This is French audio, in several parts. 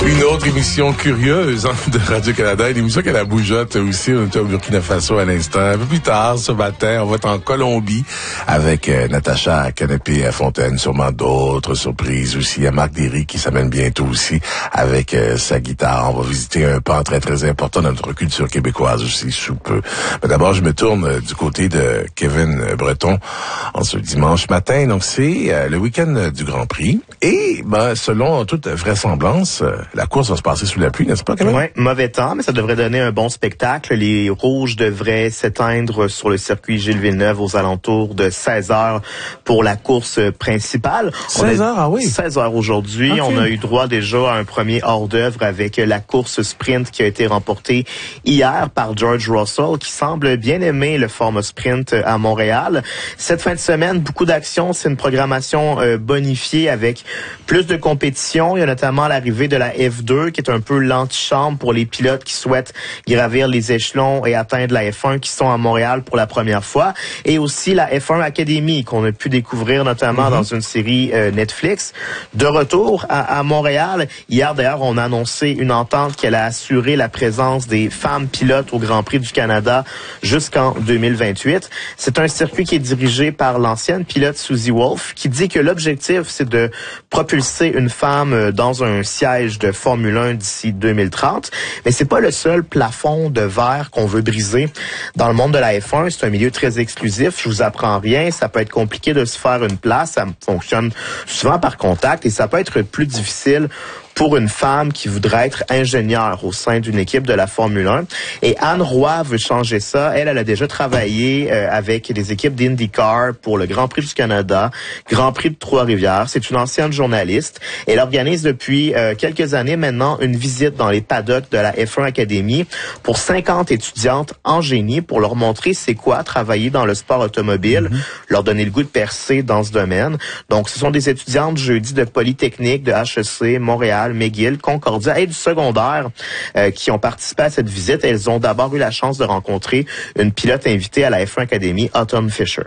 Une autre émission curieuse de Radio-Canada, une émission qui a la bougeotte aussi. On était au Burkina Faso à l'instant. Un peu plus tard, ce matin, on va être en Colombie avec Natacha Canapé-Fontaine. Sûrement d'autres surprises aussi. Il y a Marc Derry qui s'amène bientôt aussi avec sa guitare. On va visiter un pan très, très important de notre culture québécoise aussi, sous peu. Mais d'abord, je me tourne du côté de Kevin Breton en ce dimanche matin. Donc, c'est le week-end du Grand Prix. Et, selon toute vraisemblance, la course va se passer sous la pluie, n'est-ce pas, Kevin? Oui, mauvais temps, mais ça devrait donner un bon spectacle. Les rouges devraient s'éteindre sur le circuit Gilles Villeneuve aux alentours de 16h pour la course principale. 16h, ah oui? 16h aujourd'hui. Okay. On a eu droit déjà à un premier hors-d'œuvre avec la course sprint qui a été remportée hier par George Russell, qui semble bien aimer le format sprint à Montréal. Cette fin de semaine, beaucoup d'actions. C'est une programmation bonifiée avec plus de compétition. Il y a notamment l'arrivée de la F2, qui est un peu l'antichambre pour les pilotes qui souhaitent gravir les échelons et atteindre la F1, qui sont à Montréal pour la première fois. Et aussi la F1 Academy, qu'on a pu découvrir notamment dans une série Netflix. De retour à Montréal, hier d'ailleurs, on a annoncé une entente qui allait assurer la présence des femmes pilotes au Grand Prix du Canada jusqu'en 2028. C'est un circuit qui est dirigé par l'ancienne pilote Susie Wolff, qui dit que l'objectif, c'est de propulser une femme dans un siège de Formule 1 d'ici 2030. Mais c'est pas le seul plafond de verre qu'on veut briser. Dans le monde de la F1, c'est un milieu très exclusif. Je vous apprends rien. Ça peut être compliqué de se faire une place. Ça fonctionne souvent par contact et ça peut être plus difficile pour une femme qui voudrait être ingénieure au sein d'une équipe de la Formule 1. Et Anne Roy veut changer ça. Elle a déjà travaillé avec des équipes d'IndyCar pour le Grand Prix du Canada, Grand Prix de Trois-Rivières. C'est une ancienne journaliste. Elle organise depuis quelques années maintenant une visite dans les paddocks de la F1 Academy pour 50 étudiantes en génie pour leur montrer c'est quoi travailler dans le sport automobile, leur donner le goût de percer dans ce domaine. Donc, ce sont des étudiantes jeudi de Polytechnique, de HEC, Montréal, McGill, Concordia et du secondaire qui ont participé à cette visite. Elles ont d'abord eu la chance de rencontrer une pilote invitée à la F1 Academy, Autumn Fisher.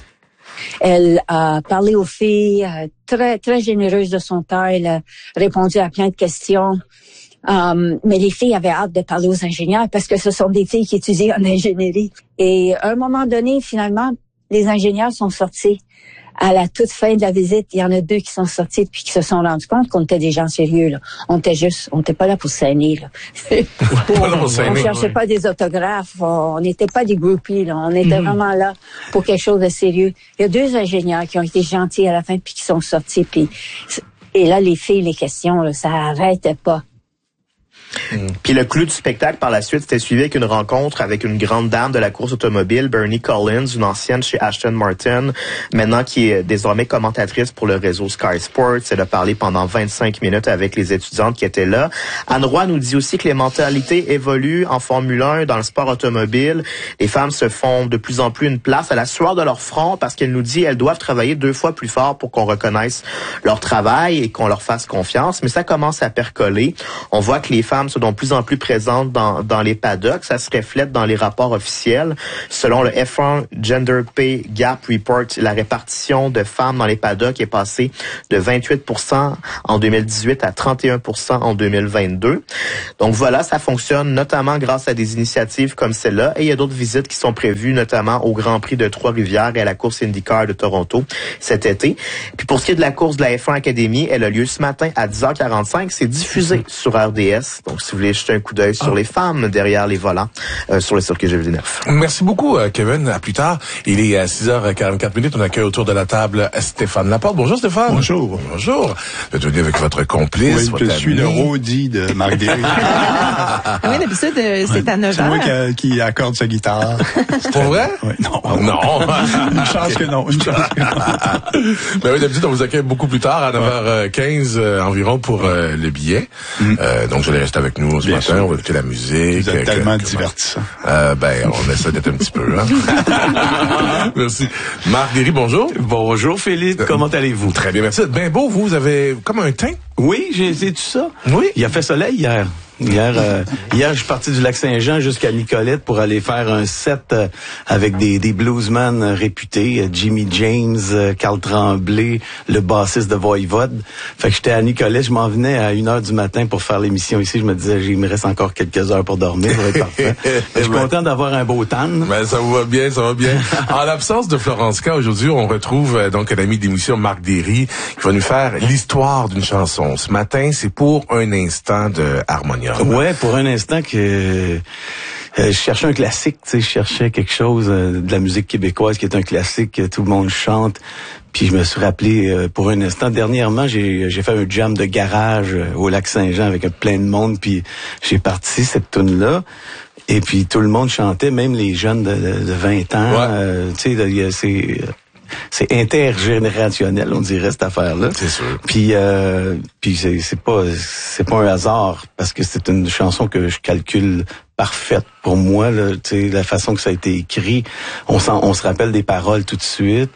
Elle a parlé aux filles, très, très généreuse de son temps. Elle a répondu à plein de questions. Mais les filles avaient hâte de parler aux ingénieurs parce que ce sont des filles qui étudient en ingénierie. Et à un moment donné, finalement, les ingénieurs sont sortis. À la toute fin de la visite, il y en a 2 qui sont sortis puis qui se sont rendus compte qu'on était des gens sérieux, là. On était pas là pour s'aîner, là. On cherchait pas des autographes, on n'était pas des groupies, là. On était vraiment là pour quelque chose de sérieux. Il y a 2 ingénieurs qui ont été gentils à la fin puis qui sont sortis et là, les filles, les questions, là, ça arrêtait pas. Puis le clou du spectacle par la suite, c'était suivi avec une rencontre avec une grande dame de la course automobile, Bernie Collins, une ancienne chez Aston Martin, maintenant qui est désormais commentatrice pour le réseau Sky Sports. Elle a parlé pendant 25 minutes avec les étudiantes qui étaient là. Anne Roy nous dit aussi que les mentalités évoluent en Formule 1, dans le sport automobile. Les femmes se font de plus en plus une place à la sueur de leur front parce qu'elle nous dit qu'elles doivent travailler 2 fois plus fort pour qu'on reconnaisse leur travail et qu'on leur fasse confiance. Mais ça commence à percoler. On voit que les femmes sont de plus en plus présentes dans les paddocks. Ça se reflète dans les rapports officiels. Selon le F1 Gender Pay Gap Report, la répartition de femmes dans les paddocks est passée de 28% en 2018 à 31% en 2022. Donc voilà, ça fonctionne notamment grâce à des initiatives comme celle-là. Et il y a d'autres visites qui sont prévues, notamment au Grand Prix de Trois-Rivières et à la course IndyCar de Toronto cet été. Puis pour ce qui est de la course de la F1 Academy, elle a lieu ce matin à 10h45. C'est diffusé sur RDS. Donc, si vous voulez jeter un coup d'œil sur les femmes derrière les volants sur le circuit Gilles Villeneuve. Merci beaucoup, Kevin. À plus tard. Il est à 6h44. On accueille autour de la table Stéphane Laporte. Bonjour, Stéphane. Bonjour. Bonjour. Vous êtes venu avec votre complice. Oui, je suis le roadie de Marc Derry. Oui, d'habitude, c'est à 9h. C'est moi qui accorde sa guitare. C'est pour vrai? Oui, non. Non. Une chance que non. Ben oui, d'habitude, on vous accueille beaucoup plus tard, à 9h15 environ pour le billet. Donc, je vais rester avec nous ce matin. Sûr. On va écouter la musique. Vous êtes tellement divertissant. On essaie d'être un petit peu, hein. Merci. Marc Derry, bonjour. Bonjour, Philippe. Comment allez-vous? Très bien, merci. Vous êtes bien beau, vous avez comme un teint. Oui, c'est tout ça. Oui. Il a fait soleil hier. Hier, je suis parti du Lac-Saint-Jean jusqu'à Nicolette pour aller faire un set avec des bluesmen réputés, Jimmy James, Carl Tremblay, le bassiste de Voivode. Fait que j'étais à Nicolette, je m'en venais à 1h du matin pour faire l'émission ici. Je me disais, il me reste encore quelques heures pour dormir, ça va être parfait. Je suis content d'avoir un beau tan. Ben, ça vous va bien, ça va bien. En l'absence de Florence K, aujourd'hui, on retrouve donc un ami d'émission, Marc Derry, qui va nous faire l'histoire d'une chanson. Ce matin, c'est pour un instant de Harmonium. Ouais, pour un instant que je cherchais un classique, tu sais, je cherchais quelque chose de la musique québécoise qui est un classique que tout le monde chante. Puis je me suis rappelé pour un instant, dernièrement, j'ai fait un jam de garage au Lac-Saint-Jean avec plein de monde, puis j'ai parti cette tune-là. Et puis tout le monde chantait, même les jeunes de 20 ans. Ouais. Tu sais, c'est intergénérationnel, on dirait, cette affaire-là. C'est sûr. Puis c'est pas un hasard, parce que c'est une chanson que je calcule parfaite pour moi, là, tu sais, la façon que ça a été écrit. On se rappelle des paroles tout de suite.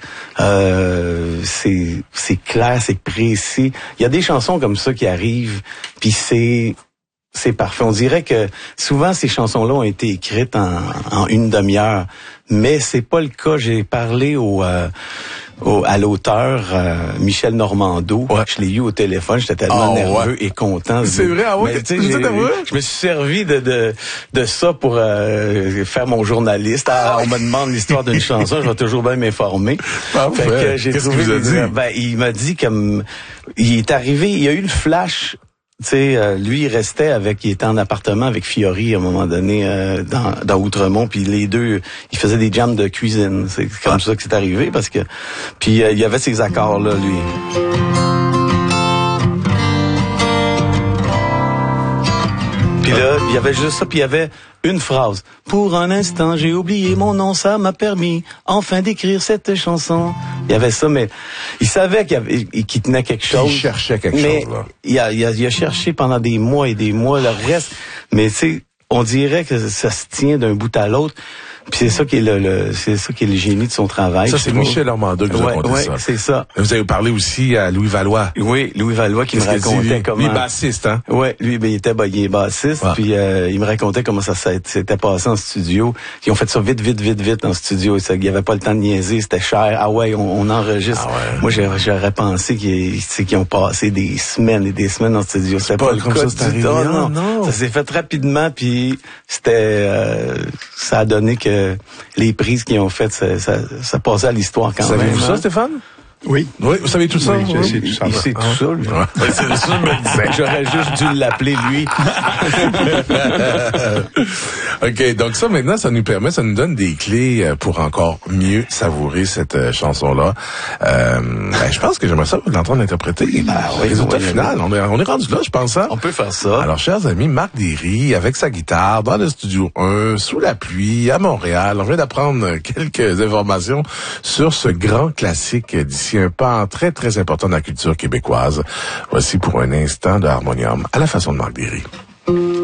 C'est clair, c'est précis. Il y a des chansons comme ça qui arrivent, puis c'est parfait. On dirait que souvent ces chansons-là ont été écrites en une demi-heure, mais c'est pas le cas. J'ai parlé à l'auteur Michel Normando. Ouais. Je l'ai eu au téléphone, j'étais tellement nerveux et content. C'est vrai, ah ouais. Je me suis servi de ça pour faire mon journaliste. On me demande l'histoire d'une chanson, je vais toujours bien m'informer. Fait que j'ai Qu'est-ce trouvé qu'il vous a dit? Ben, il m'a dit comme il est arrivé, il y a eu le flash. Tu sais, lui, il était en appartement avec Fiori à un moment donné dans Outremont, puis les deux, ils faisaient des jams de cuisine. C'est comme ça que c'est arrivé, parce que puis il y avait ces accords là, lui. Puis là, il y avait juste ça, puis il y avait une phrase. Pour un instant, j'ai oublié mon nom, ça m'a permis enfin d'écrire cette chanson. Il y avait ça, mais il savait qu'il tenait quelque chose. Il cherchait quelque chose, là. Il a cherché pendant des mois et des mois le reste. Mais tu sais, on dirait que ça se tient d'un bout à l'autre. Puis c'est ça qui est le génie de son travail. Ça, c'est Michel Normando qui vous a raconté ça. Ouais, c'est ça. Vous avez parlé aussi à Louis Valois. Oui, Louis Valois qui me racontait comment... Lui, bassiste, hein? Ouais, lui, il est bassiste. Puis il me racontait comment ça s'était passé en studio. Ils ont fait ça vite en studio. Il n'y avait pas le temps de niaiser, c'était cher. Ah ouais, on enregistre. Ah ouais. Moi, j'aurais pensé qu'ils ont passé des semaines et des semaines en studio. C'était pas le cas du tout. Non. Ça s'est fait rapidement, puis c'était... ça a donné que les prises qu'ils ont faites, ça passait à l'histoire quand même. Savez-vous ça, Stéphane? Oui. Oui, vous savez tout ça? Oui, je sais tout ça. Il sait tout ça, lui. Ouais, c'est ça, je me disais. J'aurais juste dû l'appeler, lui. OK, donc ça, maintenant, ça nous donne des clés pour encore mieux savourer cette chanson-là. Je pense que j'aimerais ça l'entendre interpréter. Le résultat final, on est rendu là, je pense. Hein? On peut faire ça. Alors, chers amis, Marc Derry, avec sa guitare, dans le studio 1, sous la pluie, à Montréal. On vient d'apprendre quelques informations sur ce grand classique d'ici un pan très, très important de la culture québécoise. Voici pour un instant de Harmonium à la façon de Marc Derry.